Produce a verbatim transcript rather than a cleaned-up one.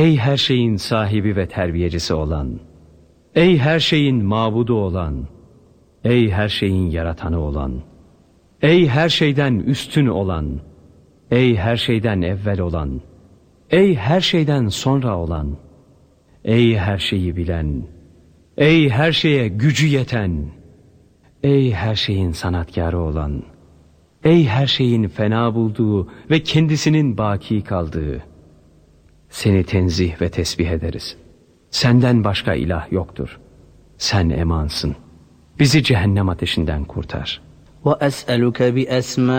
Ey her şeyin sahibi ve terbiyecisi olan, ey her şeyin mabudu olan, ey her şeyin yaratanı olan, ey her şeyden üstün olan, ey her şeyden evvel olan, ey her şeyden sonra olan, ey her şeyi bilen, ey her şeye gücü yeten, ey her şeyin sanatkarı olan, ey her şeyin fena bulduğu ve kendisinin baki kaldığı, seni tenzih ve tesbih ederiz. Senden başka ilah yoktur. Sen emansın. Bizi cehennem ateşinden kurtar. وَأَسْأَلُكَ بِأَسْمَائِكَ